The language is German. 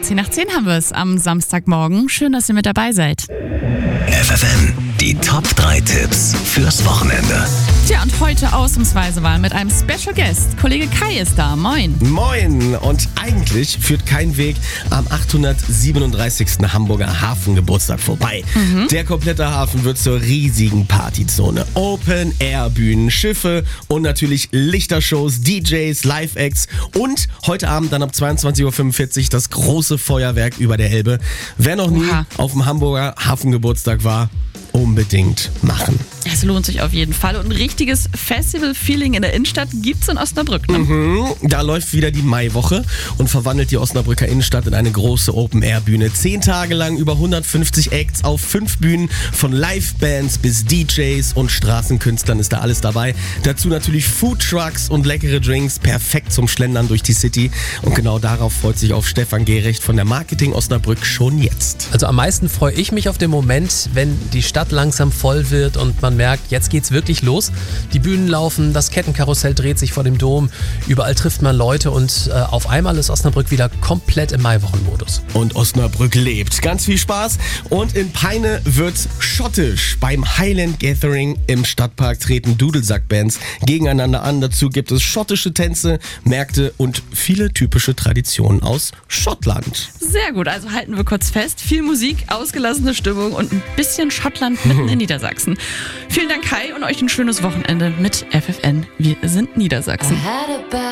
10 nach 10 haben wir es am Samstagmorgen. Schön, dass ihr mit dabei seid. FFN, die Top 3 Tipps fürs Wochenende. Tja, und heute ausnahmsweise mal mit einem Special Guest. Kollege Kai ist da. Moin. Moin! Und eigentlich führt kein Weg am 837. Hamburger Hafengeburtstag vorbei. Der komplette Hafen wird zur riesigen Partyzone. Open-Air-Bühnen, Schiffe und natürlich Lichtershows, DJs, Live-Acts und heute Abend dann ab 22.45 Uhr das große Feuerwerk über der Elbe. Wer noch nie auf dem Hamburger Hafengeburtstag war, unbedingt machen. Es lohnt sich auf jeden Fall. Und ein richtiges Festival-Feeling in der Innenstadt gibt's in Osnabrück. Ne? Da läuft wieder die Maiwoche und verwandelt die Osnabrücker Innenstadt in eine große Open-Air-Bühne. 10 Tage lang über 150 Acts auf 5 Bühnen. Von Live-Bands bis DJs und Straßenkünstlern ist da alles dabei. Dazu natürlich Foodtrucks und leckere Drinks. Perfekt zum Schlendern durch die City. Und genau darauf freut sich auch Stefan Gehrecht von der Marketing Osnabrück schon jetzt. Also am meisten freue ich mich auf den Moment, wenn die Stadt langsam voll wird und man merkt, jetzt geht's wirklich los. Die Bühnen laufen, das Kettenkarussell dreht sich vor dem Dom, überall trifft man Leute und auf einmal ist Osnabrück wieder komplett im Maiwochenmodus. Und Osnabrück lebt. Ganz viel Spaß. Und in Peine wird's schottisch. Beim Highland Gathering im Stadtpark treten Dudelsack-Bands gegeneinander an. Dazu gibt es schottische Tänze, Märkte und viele typische Traditionen aus Schottland. Sehr gut, also halten wir kurz fest. Viel Musik, ausgelassene Stimmung und ein bisschen Schottland mitten in Niedersachsen. Vielen Dank, Kai, und euch ein schönes Wochenende mit FFN. Wir sind Niedersachsen.